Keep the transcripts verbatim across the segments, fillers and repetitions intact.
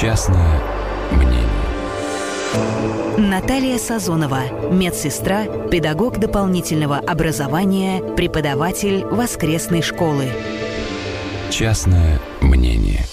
Частное мнение. Наталья Сазонова, медсестра, педагог дополнительного образования, преподаватель воскресной школы. Частное мнение.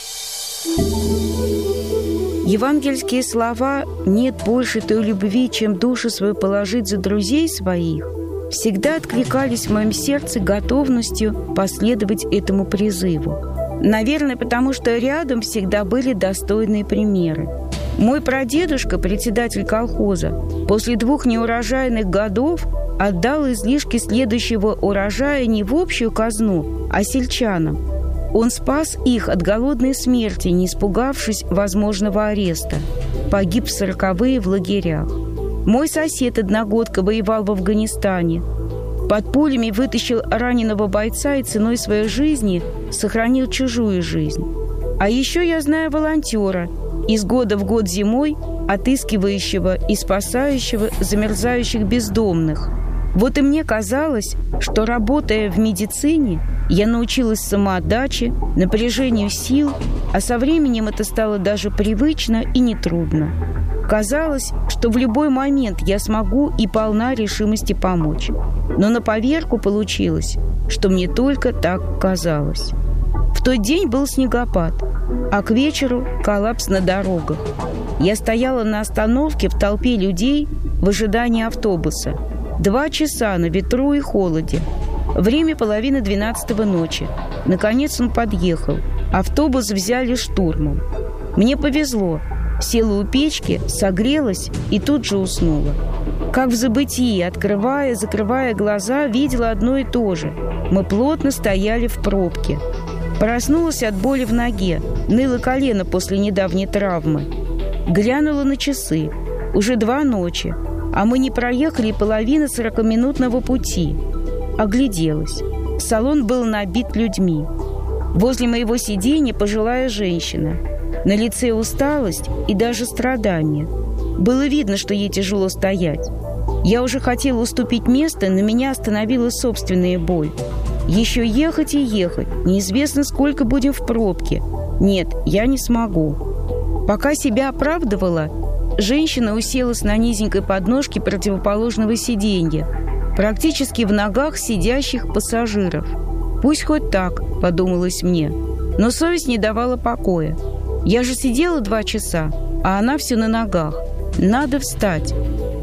Евангельские слова «нет больше той любви, чем душу свою положить за друзей своих» всегда откликались в моем сердце готовностью последовать этому призыву. Наверное, потому что рядом всегда были достойные примеры. Мой прадедушка, председатель колхоза, после двух неурожайных годов отдал излишки следующего урожая не в общую казну, а сельчанам. Он спас их от голодной смерти, не испугавшись возможного ареста. Погиб в сороковые в лагерях. Мой сосед одногодка воевал в Афганистане. Под пулями вытащил раненого бойца и ценой своей жизни сохранил чужую жизнь. А еще я знаю волонтера, из года в год зимой отыскивающего и спасающего замерзающих бездомных. Вот и мне казалось, что, работая в медицине, я научилась самоотдаче, напряжению сил, а со временем это стало даже привычно и нетрудно. Казалось, что в любой момент я смогу и полна решимости помочь. Но на поверку получилось, что мне только так казалось. В тот день был снегопад, а к вечеру коллапс на дорогах. Я стояла на остановке в толпе людей в ожидании автобуса. Два часа на ветру и холоде. Время половины двенадцатого ночи. Наконец он подъехал. Автобус взяли штурмом. Мне повезло. Села у печки, согрелась и тут же уснула. Как в забытии, открывая, закрывая глаза, видела одно и то же. Мы плотно стояли в пробке. Проснулась от боли в ноге. Ныло колено после недавней травмы. Глянула на часы. Уже два ночи. А мы не проехали половины сорокаминутного пути. Огляделась. Салон был набит людьми. Возле моего сиденья пожилая женщина. На лице усталость и даже страдания. Было видно, что ей тяжело стоять. Я уже хотела уступить место, но меня остановила собственная боль. Еще ехать и ехать. Неизвестно, сколько будем в пробке. Нет, я не смогу. Пока себя оправдывала, женщина уселась на низенькой подножке противоположного сиденья, практически в ногах сидящих пассажиров. «Пусть хоть так», — подумалось мне. Но совесть не давала покоя. Я же сидела два часа, а она все на ногах. Надо встать.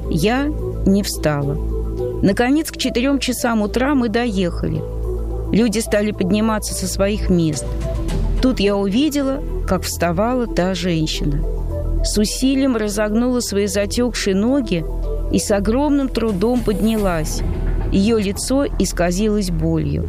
Я не встала. Наконец, к четырем часам утра мы доехали. Люди стали подниматься со своих мест. Тут я увидела, как вставала та женщина. С усилием разогнула свои затекшие ноги и с огромным трудом поднялась. Ее лицо исказилось болью.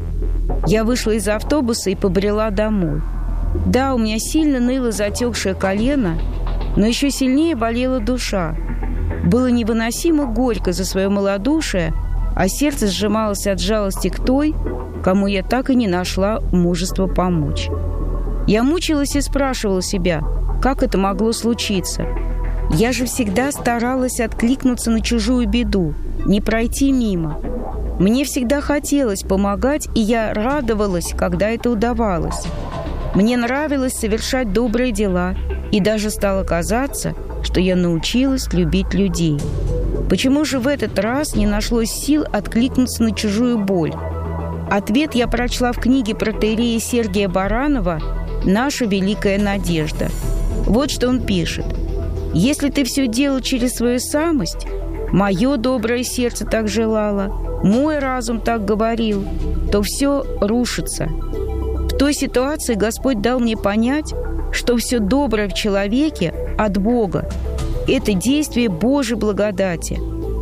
Я вышла из автобуса и побрела домой. Да, у меня сильно ныло затекшее колено, но еще сильнее болела душа. Было невыносимо горько за свое малодушие, а сердце сжималось от жалости к той, кому я так и не нашла мужества помочь. Я мучилась и спрашивала себя, как это могло случиться. Я же всегда старалась откликнуться на чужую беду, не пройти мимо. Мне всегда хотелось помогать, и я радовалась, когда это удавалось. Мне нравилось совершать добрые дела, и даже стало казаться, что я научилась любить людей. Почему же в этот раз не нашлось сил откликнуться на чужую боль? Ответ я прочла в книге протоиерея Сергия Баранова «Наша великая надежда». Вот что он пишет. «Если ты все делал через свою самость, мое доброе сердце так желало, мой разум так говорил, то все рушится». В той ситуации Господь дал мне понять, что все доброе в человеке от Бога. Это действие Божьей благодати.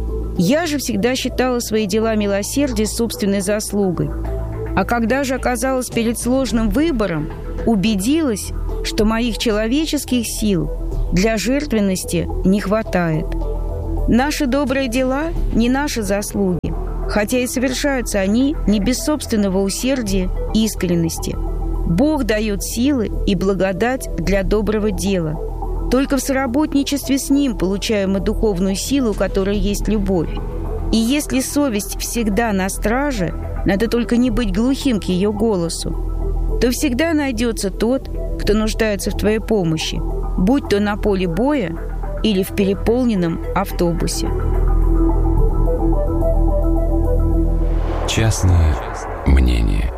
Я же всегда считала свои дела милосердия собственной заслугой. А когда же оказалась перед сложным выбором, убедилась, что моих человеческих сил для жертвенности не хватает. Наши добрые дела не наши заслуги, хотя и совершаются они не без собственного усердия и искренности. Бог дает силы и благодать для доброго дела. Только в соработничестве с Ним получаем мы духовную силу, которая есть любовь. И если совесть всегда на страже, надо только не быть глухим к ее голосу, то всегда найдется тот, кто нуждается в твоей помощи. будь то на поле боя или в переполненном автобусе. Частное мнение.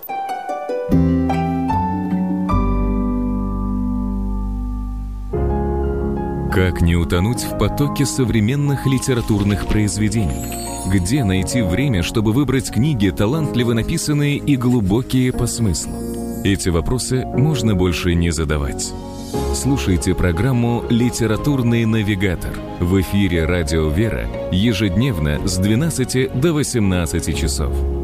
Как не утонуть в потоке современных литературных произведений? Где найти время, чтобы выбрать книги, талантливо написанные и глубокие по смыслу? Эти вопросы можно больше не задавать. Слушайте программу «Литературный навигатор» в эфире «Радио Вера» ежедневно с двенадцати до восемнадцати часов.